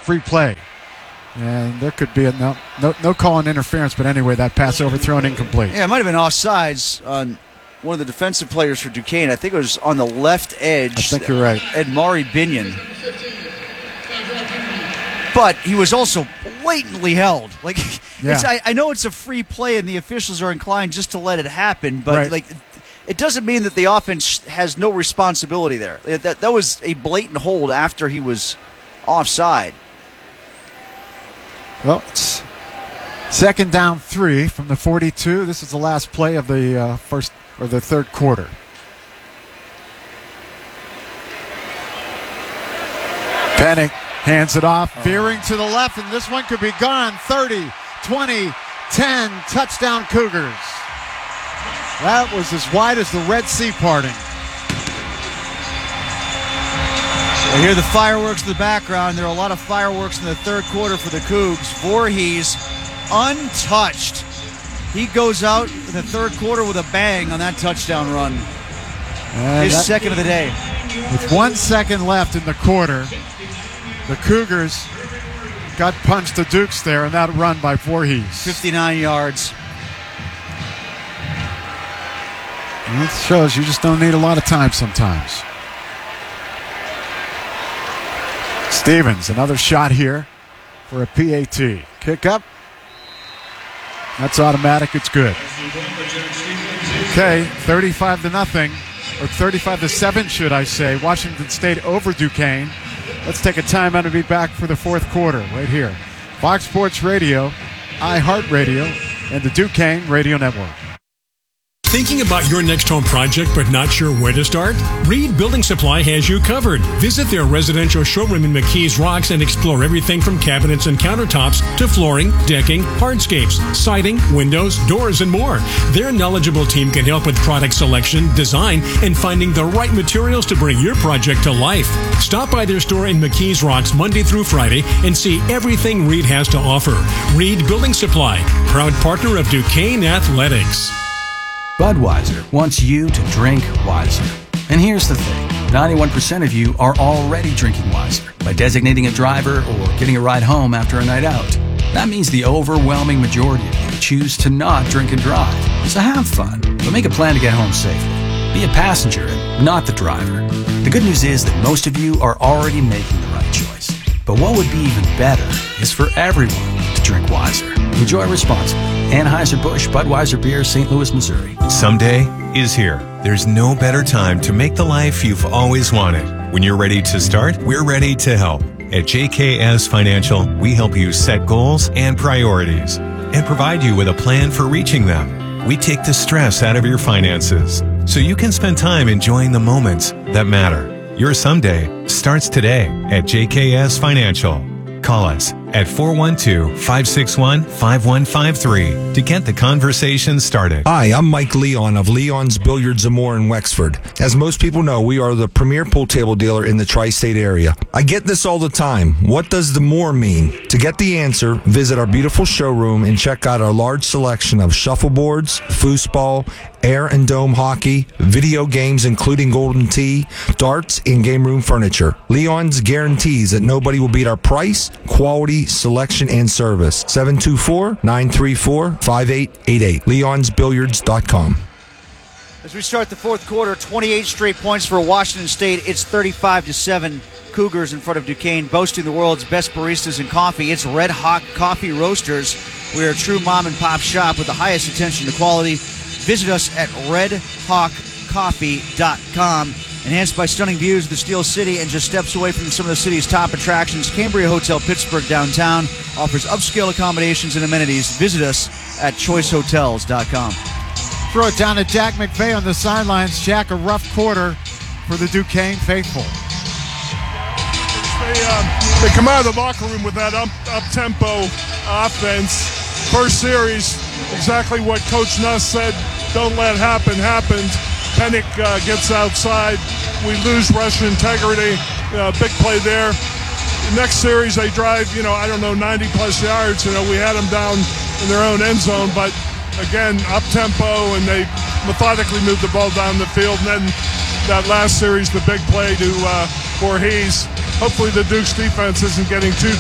free play. And there could be a no call on interference, but anyway, that pass overthrown incomplete. Yeah, it might have been offsides on one of the defensive players for Duquesne. I think it was on the left edge. I think you're right. Edmari Binion. But he was also blatantly held. Like, I know it's a free play and the officials are inclined just to let it happen, but it doesn't mean that the offense has no responsibility there. That was a blatant hold after he was offside. Well, it's second down 3 from the 42. This is the last play of the third quarter. Pennick hands it off, veering to the left, and this one could be gone. 30, 20, 10, touchdown Cougars. That was as wide as the Red Sea parting. I hear the fireworks in the background. There are a lot of fireworks in the third quarter for the Cougs. Voorhees untouched. He goes out in the third quarter with a bang on that touchdown run. His second of the day. With 1 second left in the quarter, the Cougars got punched the Dukes there in that run by Voorhees. 59 yards. And it shows you just don't need a lot of time sometimes. Stevens, another shot here for a PAT. Kick up. That's automatic. It's good. Okay, 35-0, or 35-7, should I say. Washington State over Duquesne. Let's take a timeout and be back for the fourth quarter right here. Fox Sports Radio, iHeartRadio, and the Duquesne Radio Network. Thinking about your next home project but not sure where to start? Reed Building Supply has you covered. Visit their residential showroom in McKees Rocks and explore everything from cabinets and countertops to flooring, decking, hardscapes, siding, windows, doors, and more. Their knowledgeable team can help with product selection, design, and finding the right materials to bring your project to life. Stop by their store in McKees Rocks Monday through Friday and see everything Reed has to offer. Reed Building Supply, proud partner of Duquesne Athletics. Budweiser wants you to drink wiser. And here's the thing. 91% of you are already drinking wiser by designating a driver or getting a ride home after a night out. That means the overwhelming majority of you choose to not drink and drive. So have fun, but make a plan to get home safely. Be a passenger and not the driver. The good news is that most of you are already making the right choice. But what would be even better is for everyone to drink wiser. Enjoy responsibly. Anheuser-Busch Budweiser Beer, St. Louis, Missouri. Someday is here. There's no better time to make the life you've always wanted. When you're ready to start, we're ready to help. At JKS Financial, we help you set goals and priorities and provide you with a plan for reaching them. We take the stress out of your finances so you can spend time enjoying the moments that matter. Your someday starts today at JKS Financial. Call us at 412-561-5153 to get the conversation started. Hi, I'm Mike Leon of Leon's Billiards and More in Wexford. As most people know, we are the premier pool table dealer in the tri-state area. I get this all the time. What does the more mean? To get the answer, visit our beautiful showroom and check out our large selection of shuffleboards, foosball, air and dome hockey, video games including Golden Tee, darts, and game room furniture. Leon's guarantees that nobody will beat our price, quality, selection, and service. 724-934-5888. Leon'sBilliards.com. As we start the fourth quarter, 28 straight points for Washington State. It's 35-7 Cougars in front of Duquesne, boasting the world's best baristas in coffee. It's Red Hawk Coffee Roasters. We are a true mom and pop shop with the highest attention to quality. Visit us at redhawkcoffee.com. Enhanced by stunning views of the Steel City and just steps away from some of the city's top attractions, Cambria Hotel Pittsburgh downtown offers upscale accommodations and amenities. Visit us at choicehotels.com. Throw it down to Jack McVay on the sidelines. Jack, a rough quarter for the Duquesne faithful. They come out of the locker room with that up-tempo offense. First series, exactly what Coach Nuss said, don't let it happened. Pennick gets outside. We lose rush integrity. Big play there. The next series, they drive, 90-plus yards. We had them down in their own end zone, but again, up-tempo, and they methodically moved the ball down the field. And then that last series, the big play to Voorhees. Hopefully the Dukes defense isn't getting too